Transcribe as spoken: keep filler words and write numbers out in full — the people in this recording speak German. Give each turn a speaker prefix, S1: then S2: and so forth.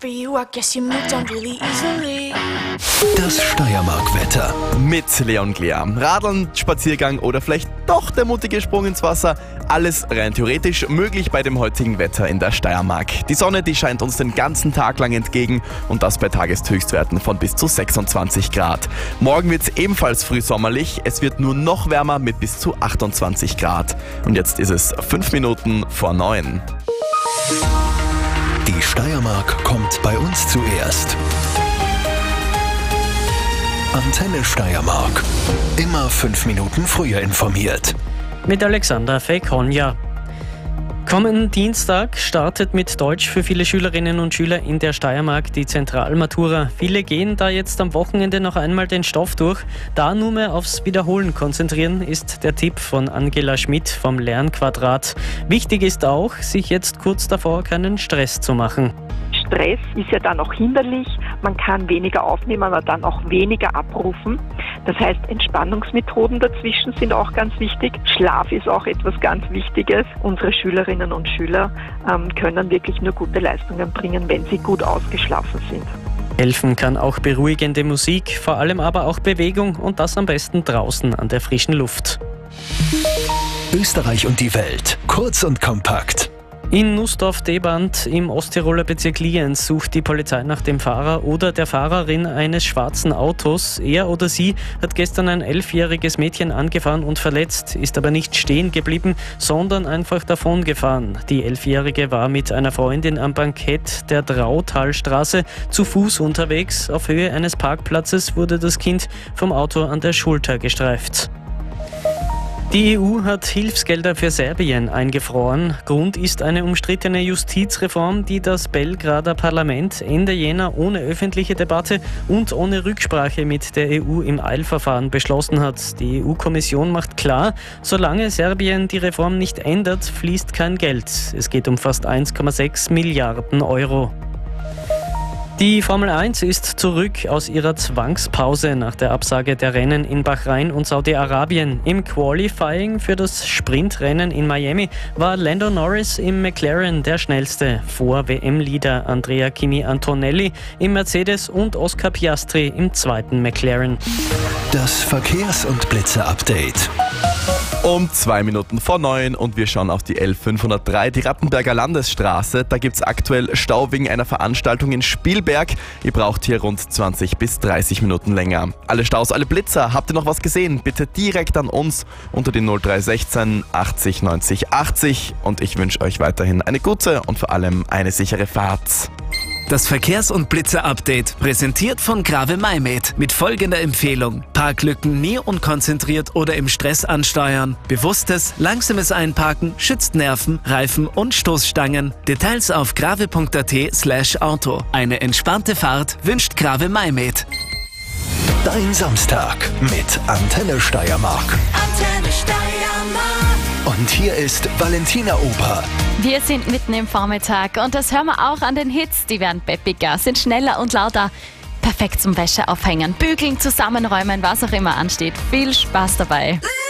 S1: for you, I guess you moved on really easily.
S2: Das Steiermark-Wetter.
S3: Mit Leon Glea. Radeln, Spaziergang oder vielleicht doch der mutige Sprung ins Wasser. Alles rein theoretisch möglich bei dem heutigen Wetter in der Steiermark. Die Sonne, die scheint uns den ganzen Tag lang entgegen und das bei Tageshöchstwerten von bis zu sechsundzwanzig Grad. Morgen wird es ebenfalls frühsommerlich. Es wird nur noch wärmer mit bis zu achtundzwanzig Grad. Und jetzt ist es fünf Minuten vor neun.
S2: Die Steiermark kommt bei uns zuerst. Antenne Steiermark. Immer fünf Minuten früher informiert.
S4: Mit Alexander Fekonja. Kommenden Dienstag startet mit Deutsch für viele Schülerinnen und Schüler in der Steiermark die Zentralmatura. Viele gehen da jetzt am Wochenende noch einmal den Stoff durch. Da nur mehr aufs Wiederholen konzentrieren, ist der Tipp von Angela Schmidt vom Lernquadrat. Wichtig ist auch, sich jetzt kurz davor keinen Stress zu machen.
S5: Stress ist ja dann auch hinderlich, man kann weniger aufnehmen, aber dann auch weniger abrufen. Das heißt, Entspannungsmethoden dazwischen sind auch ganz wichtig. Schlaf ist auch etwas ganz Wichtiges. Unsere Schülerinnen und Schüler ähm, können wirklich nur gute Leistungen bringen, wenn sie gut ausgeschlafen sind.
S4: Helfen kann auch beruhigende Musik, vor allem aber auch Bewegung und das am besten draußen an der frischen Luft.
S2: Österreich und die Welt. Kurz und kompakt.
S4: In Nussdorf-Deband im Osttiroler Bezirk Lienz sucht die Polizei nach dem Fahrer oder der Fahrerin eines schwarzen Autos. Er oder sie hat gestern ein elfjähriges Mädchen angefahren und verletzt, ist aber nicht stehen geblieben, sondern einfach davongefahren. Die Elfjährige war mit einer Freundin am Bankett der Drautalstraße zu Fuß unterwegs. Auf Höhe eines Parkplatzes wurde das Kind vom Auto an der Schulter gestreift. Die E U hat Hilfsgelder für Serbien eingefroren. Grund ist eine umstrittene Justizreform, die das Belgrader Parlament Ende Jänner ohne öffentliche Debatte und ohne Rücksprache mit der E U im Eilverfahren beschlossen hat. Die E U-Kommission macht klar, solange Serbien die Reform nicht ändert, fließt kein Geld. Es geht um fast eins Komma sechs Milliarden Euro. Die Formel eins ist zurück aus ihrer Zwangspause nach der Absage der Rennen in Bahrain und Saudi-Arabien. Im Qualifying für das Sprintrennen in Miami war Lando Norris im McLaren der schnellste, vor W M-Leader Andrea Kimi Antonelli im Mercedes und Oscar Piastri im zweiten McLaren.
S2: Das Verkehrs- und Blitzer-Update.
S3: Um zwei Minuten vor neun und wir schauen auf die L fünfhundertdrei, die Rattenberger Landesstraße. Da gibt es aktuell Stau wegen einer Veranstaltung in Spielberg. Ihr braucht hier rund zwanzig bis dreißig Minuten länger. Alle Staus, alle Blitzer, habt ihr noch was gesehen? Bitte direkt an uns unter die null drei eins sechs achtzig neunzig achtzig und ich wünsche euch weiterhin eine gute und vor allem eine sichere Fahrt.
S6: Das Verkehrs- und Blitzer-Update, präsentiert von Grave Maimed, mit folgender Empfehlung: Parklücken nie unkonzentriert oder im Stress ansteuern. Bewusstes, langsames Einparken schützt Nerven, Reifen und Stoßstangen. Details auf grave punkt at slash auto. Eine entspannte Fahrt wünscht Grave Maimed.
S2: Dein Samstag mit Antenne Steiermark.
S1: Antenne Steiermark.
S2: Und hier ist Valentina Ober.
S7: Wir sind mitten im Vormittag und das hören wir auch an den Hits. Die werden peppiger, sind schneller und lauter. Perfekt zum Wäsche aufhängen, bügeln, zusammenräumen, was auch immer ansteht. Viel Spaß dabei.